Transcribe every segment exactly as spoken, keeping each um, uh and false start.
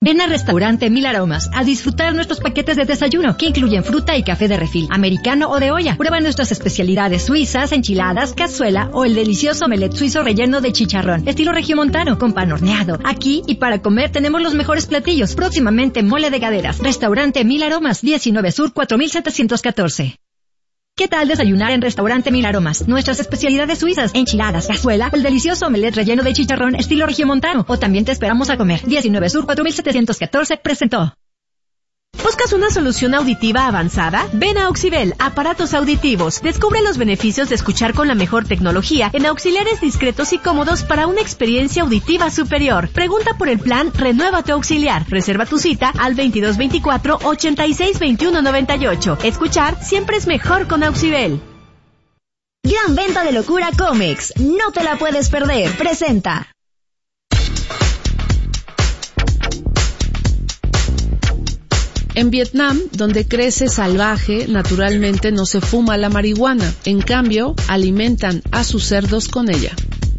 Ven al restaurante Mil Aromas a disfrutar nuestros paquetes de desayuno, que incluyen fruta y café de refil, americano o de olla. Prueba nuestras especialidades suizas, enchiladas, cazuela o el delicioso omelette suizo relleno de chicharrón, estilo regiomontano, con pan horneado. Aquí y para comer tenemos los mejores platillos. Próximamente mole de gaderas. Restaurante Mil Aromas, diecinueve Sur cuatro mil setecientos catorce. ¿Qué tal desayunar en Restaurante Mil Aromas? Nuestras especialidades suizas, enchiladas, cazuela, el delicioso omelette relleno de chicharrón estilo regiomontano. O también te esperamos a comer. diecinueve Sur cuatro mil setecientos catorce presentó. ¿Buscas una solución auditiva avanzada? Ven a Auxibel, aparatos auditivos. Descubre los beneficios de escuchar con la mejor tecnología en auxiliares discretos y cómodos para una experiencia auditiva superior. Pregunta por el plan Renueva tu Auxiliar. Reserva tu cita al veintidós veinticuatro, ochenta y seis veintiuno noventa y ocho. Escuchar siempre es mejor con Auxibel. Gran venta de locura Comex. No te la puedes perder. Presenta. En Vietnam, donde crece salvaje, naturalmente no se fuma la marihuana. En cambio, alimentan a sus cerdos con ella.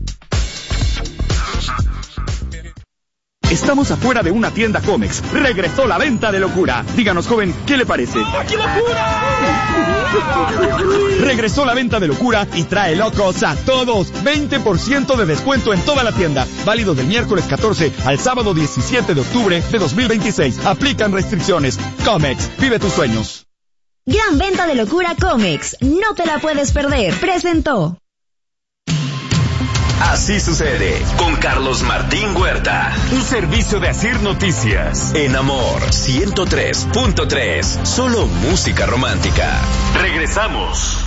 Estamos afuera de una tienda Comex. Regresó la venta de locura. Díganos, joven, ¿qué le parece? ¡Oh, qué locura! Regresó la venta de locura y trae locos a todos. veinte por ciento de descuento en toda la tienda. Válido del miércoles catorce al sábado diecisiete de octubre de dos mil veintiséis. Aplican restricciones. Comex, vive tus sueños. Gran venta de locura Comex. No te la puedes perder. Presentó. Así sucede con Carlos Martín Huerta. Un servicio de Asir Noticias. En Amor ciento tres punto tres. Solo música romántica. Regresamos.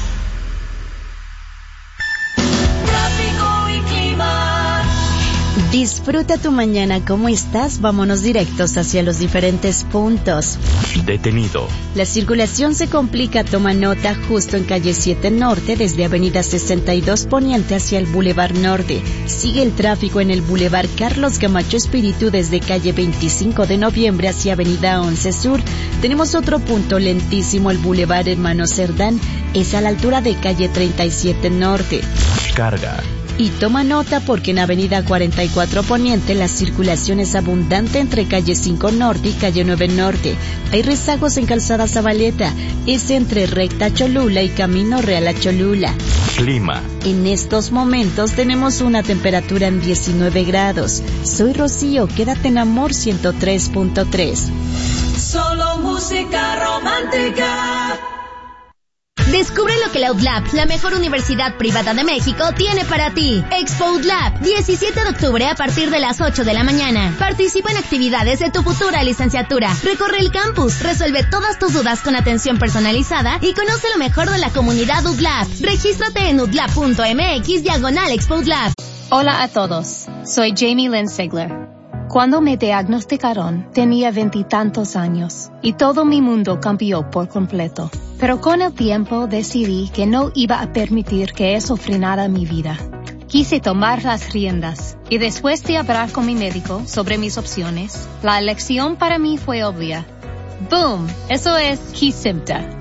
Tráfico y clima. Disfruta tu mañana. ¿Cómo estás? Vámonos directos hacia los diferentes puntos. Detenido. La circulación se complica. Toma nota justo en calle siete Norte, desde avenida sesenta y dos Poniente hacia el Boulevard Norte. Sigue el tráfico en el Boulevard Carlos Camacho Espíritu desde calle veinticinco de Noviembre hacia avenida once Sur. Tenemos otro punto lentísimo, el Boulevard Hermano Cerdán. Es a la altura de calle treinta y siete Norte. Carga. Y toma nota porque en avenida cuarenta y cuatro Poniente la circulación es abundante entre calle cinco Norte y calle nueve Norte. Hay rezagos en calzada Zabaleta, es entre recta Cholula y camino Real a Cholula. Clima. En estos momentos tenemos una temperatura en diecinueve grados. Soy Rocío, quédate en Amor ciento tres punto tres. Solo música romántica. Descubre lo que la U D L A B, la mejor universidad privada de México, tiene para ti. Expo U D L A B, diecisiete de octubre a partir de las ocho de la mañana. Participa en actividades de tu futura licenciatura. Recorre el campus, resuelve todas tus dudas con atención personalizada y conoce lo mejor de la comunidad U D L A B. Regístrate en udlab punto mx diagonal Expo U D L A B. Hola a todos, soy Jamie Lynn Sigler. Cuando me diagnosticaron, tenía veintitantos años y todo mi mundo cambió por completo. Pero con el tiempo decidí que no iba a permitir que eso frenara mi vida. Quise tomar las riendas y después de hablar con mi médico sobre mis opciones, la elección para mí fue obvia. ¡Boom! Eso es Kesimpta.